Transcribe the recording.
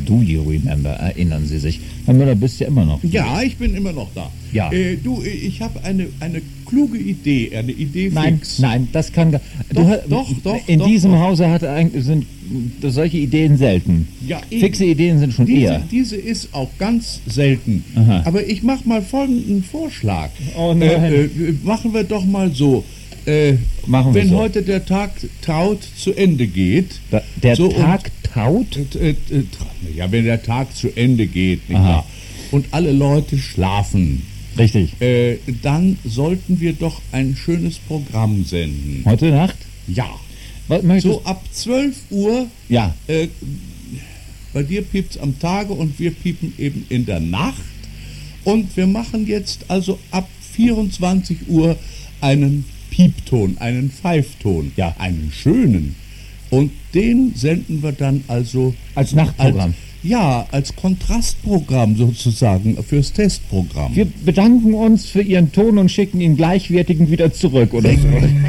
Do you remember? Erinnern Sie sich? Herr Müller, bist ja immer noch. Ja, ich bin immer noch da. Ja. Ich habe eine kluge Idee, eine Idee fix. Nein, das kann gar. Doch. In diesem Hause sind solche Ideen selten. Ja, eben. Fixe Ideen sind schon eher. Diese ist auch ganz selten. Aha. Aber ich mache mal folgenden Vorschlag. Oh nein. Machen wir doch mal so. Machen wir wenn so. heute der Tag Taut zu Ende geht. Der so Tag taut? Ja, wenn der Tag zu Ende geht, nicht Aha. wahr? Und alle Leute schlafen, Richtig. dann sollten wir doch ein schönes Programm senden. Heute Nacht? Ja. Was möchtest So ab 12 Uhr, Ja. bei dir piept's am Tage und wir piepen eben in der Nacht. Und wir machen jetzt also ab 24 Uhr einen Piepton, einen Pfeifton, Ja. einen schönen. Und den senden wir dann also Als Nachtprogramm. als Kontrastprogramm sozusagen fürs Testprogramm. Wir bedanken uns für Ihren Ton und schicken ihn gleichwertigen wieder zurück, oder so.